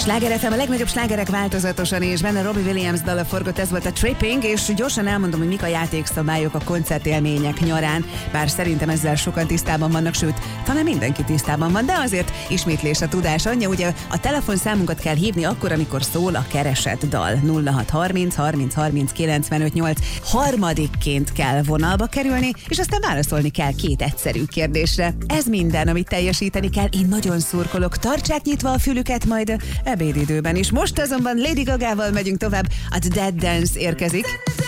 Sláger FM, a legnagyobb slágerek változatosan, és benne Robbie Williams dala forgott, ez volt a Tripping, és gyorsan elmondom, hogy mik a játékszabályok a koncertélmények nyarán, bár szerintem ezzel sokan tisztában vannak, sőt, talán mindenki tisztában van, de azért ismétlés a tudás anyja. Ugye a telefonszámunkat kell hívni akkor, amikor szól a keresett dal. 0630 30 30 95 8. Harmadikként kell vonalba kerülni, és aztán válaszolni kell 2 egyszerű kérdésre. Ez minden, amit teljesíteni kell. Én nagyon szurkolok, tartsák nyitva a fülüket majd ebédidőben is. Most azonban Lady Gagával megyünk tovább, a The Dead Dance érkezik.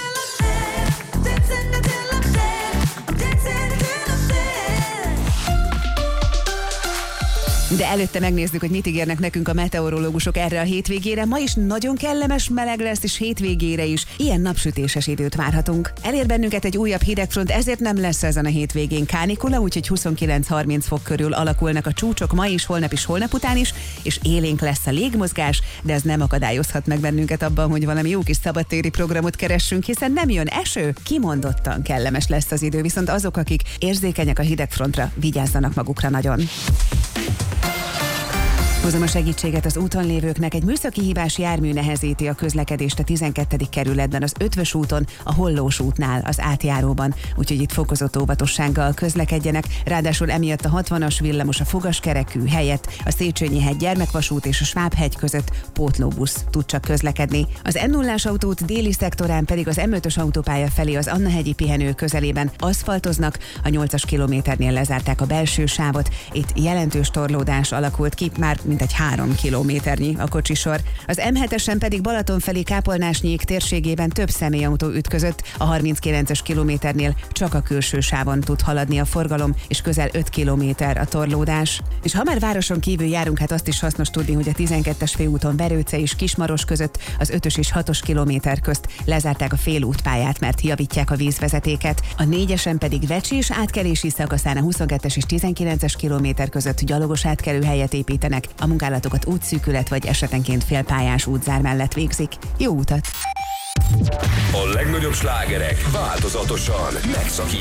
De előtte megnézzük, hogy mit ígérnek nekünk a meteorológusok erre a hétvégére. Ma is nagyon kellemes meleg lesz, és hétvégére is ilyen napsütéses időt várhatunk. Elér bennünket egy újabb hidegfront, ezért nem lesz ezen a hétvégén kánikula, úgyhogy 29-30 fok körül alakulnak a csúcsok ma is, holnap után is, és élénk lesz a légmozgás, de ez nem akadályozhat meg bennünket abban, hogy valami jó kis szabadtéri programot keressünk, hiszen nem jön eső, kimondottan kellemes lesz az idő, viszont azok, akik érzékenyek a hidegfrontra, vigyázzanak magukra nagyon. Hozom a segítséget az úton lévőknek. Egy műszaki hibás jármű nehezíti a közlekedést a 12. kerületben, az Ötvös úton, a Hollós útnál, az átjáróban, úgyhogy itt fokozott óvatossággal közlekedjenek. Ráadásul emiatt a 60-as villamos a fogaskerekű helyett a Széchenyi-hegy gyermekvasút és a Sváb-hegy között pótlóbusz tud csak közlekedni. Az M0-as autót déli szektorán pedig az M5-ös autópálya felé az Annahegyi pihenő közelében aszfaltoznak, a 8-as kilométernél lezárták a belső sávot. Itt jelentős torlódás alakult ki, már mintegy 3 kilométernyi a kocsisor. Az M7-esen pedig Balaton felé Kápolnásnyék térségében több személyautó ütközött, a 39-es kilométernél csak a külső sávon tud haladni a forgalom, és közel 5 kilométer a torlódás. És ha már városon kívül járunk, hát azt is hasznos tudni, hogy a 12-es főúton Verőce és Kismaros között az 5-ös és 6-os kilométer közt lezárták a félútpályát, mert javítják a vízvezetéket. A 4-esen pedig Vecsés átkelési szakaszán a 22-es és 19-es kilométer között gyalogos átkelőhelyet építenek. A munkálatokat útszűkület vagy esetenként félpályás útzár mellett végzik. Jó utat! A legnagyobb slágerek változatosan megszakítottak.